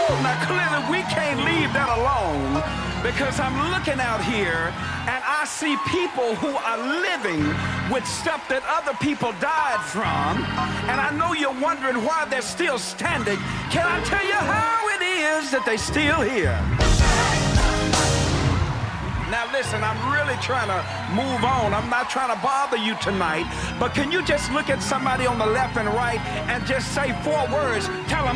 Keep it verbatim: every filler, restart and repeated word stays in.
Now, clearly, we can't leave that alone because I'm looking out here and I see people who are living with stuff that other people died from. And I know you're wondering why they're still standing. Can I tell you how it is that they're still here? Now listen, I'm really trying to move on. I'm not trying to bother you tonight, but can you just look at somebody on the left and right and just say four words? Tell them,